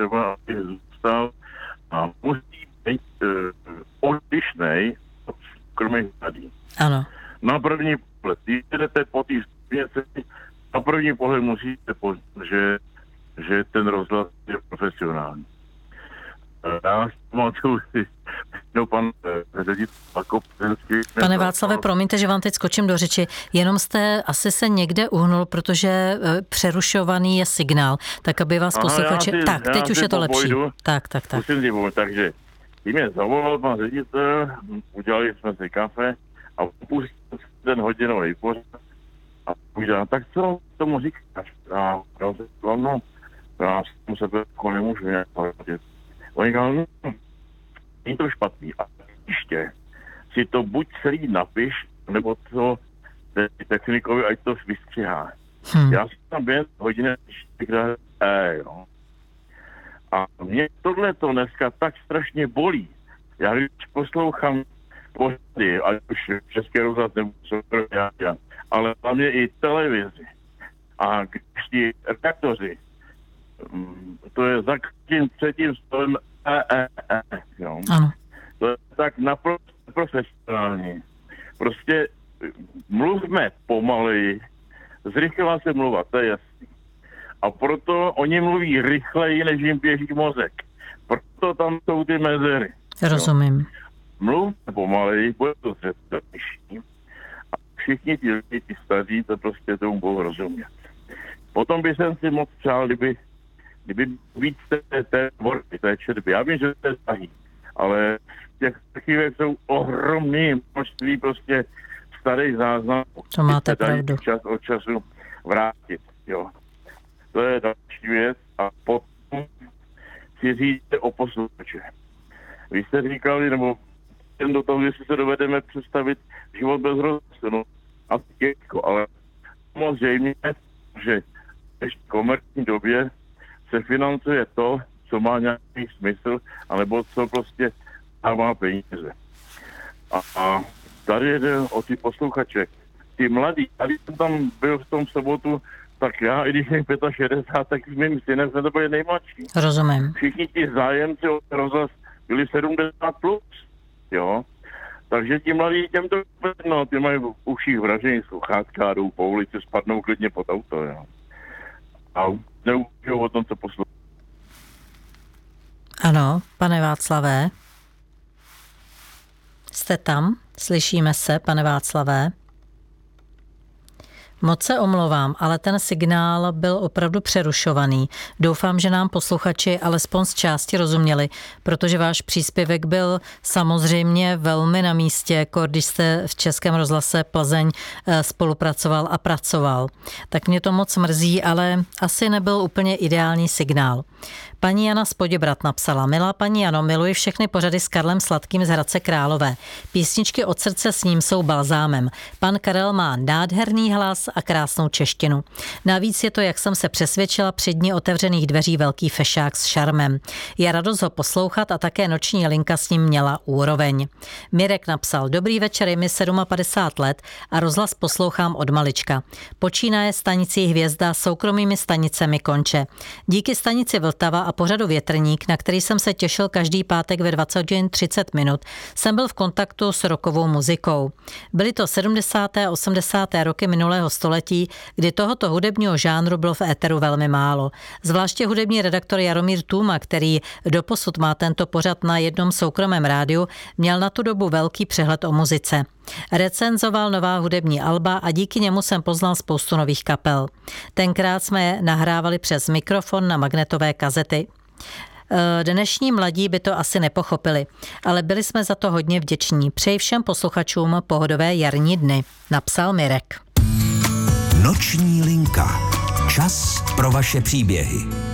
třeba, aby zůstal a musí být odlišnej od soukromých médií. Ano. Na první pohled, když jdete po té věci, na první pohled musíte poznat, že ten rozhlas je profesionální. Já pamatuju si, pan ředitel Pane Václave, promiňte, že vám teď skočím do řeči, jenom jste asi se někde uhnul, protože přerušovaný je signál, tak aby vás posluchači... Tak, teď už je to lepší. Tak. Takže tím mě zavolal pan ředitel, udělali jsme si kafe a pustil ten hodinový pořad a povídá, tak co tomu říkáš? A já se no, já jsem se to nemůžu nějak povědět. On říkal, no, není to špatný, a ještě si to buď celý napiš, nebo to technikovi, ať to vystřihá. Já si tam během hodiny čtyřikrát jo. A mě tohleto dneska tak strašně bolí. Já když poslouchám pořady, ať už České rozhlas nebo ale hlavně i televizi. A když ti redaktoři, to je za každým třetím slovem jo. Ano. To je tak naprosto profesionální. Prostě mluvme pomaleji, zrychlila se mluva, to je jasný. A proto oni mluví rychleji, než jim běží mozek. Proto tam jsou ty mezery. Rozumím. Jo. Mluvme pomaleji, bude to zřetelnější. A všichni ti lidi, ti staří, to prostě tomu budou rozumět. Potom by jsem si moc přál, kdyby víc té tvorby, té četby. Já vím, že to je zahý, ale v těch archivech jsou ohromné množství prostě starých záznamů. To máte pravdu. Čas od času vrátit, jo. To je další věc a potom si říct o posluchače. Vy jste říkali, nebo ten do toho, jestli se dovedeme představit život bez rozhlasu, no a těžko, ale samozřejmě, že v komerční době se financuje to, co má nějaký smysl, anebo co prostě dává peníze. A tady jde o ty posluchače. Ty mladí, tady jsem tam byl v tom sobotu, tak já, i když jsem 65, tak s mým synem jsme to byli nejmladší. Rozumím. Všichni ti zájemci o rozhlas byli 70+, jo. Takže ti mladí těm to, no, ty mají v uších vražený sluchátka, jdou po ulici, spadnou klidně pod auto, jo. A neužijou o tom, co poslouchají. Ano, pane Václavé. Jste tam? Slyšíme se, pane Václavé? Moc se omlouvám, ale ten signál byl opravdu přerušovaný. Doufám, že nám posluchači alespoň z části rozuměli, protože váš příspěvek byl samozřejmě velmi na místě, jako když jste v Českém rozhlase Plzeň spolupracoval a pracoval. Tak mě to moc mrzí, ale asi nebyl úplně ideální signál. Paní Jana z Poděbrat napsala: Milá paní Jano, miluji všechny pořady s Karlem Sladkým z Hradce Králové. Písničky od srdce s ním jsou balzámem. Pan Karel má nádherný hlas a krásnou češtinu. Navíc je to, jak jsem se přesvědčila, při dni otevřených dveří velký fešák s šarmem. Je radost ho poslouchat a také noční linka s ním měla úroveň. Mirek napsal: Dobrý večer, je mi 57 let a rozhlas poslouchám od malička. Počínaje stanicí Hvězda, soukromými stanicemi konče. Díky stanici Vltava a pořadu Větrník, na který jsem se těšil každý pátek ve 20:30, jsem byl v kontaktu s rockovou muzikou. Byly to 70. a 80. roky minulého století, kdy tohoto hudebního žánru bylo v éteru velmi málo. Zvláště hudební redaktor Jaromír Tůma, který doposud má tento pořad na jednom soukromém rádiu, měl na tu dobu velký přehled o muzice. Recenzoval nová hudební alba a díky němu jsem poznal spoustu nových kapel. Tenkrát jsme je nahrávali přes mikrofon na magnetové kazety. Dnešní mladí by to asi nepochopili, ale byli jsme za to hodně vděční. Přeji všem posluchačům pohodové jarní dny, napsal Mirek. Noční linka. Čas pro vaše příběhy.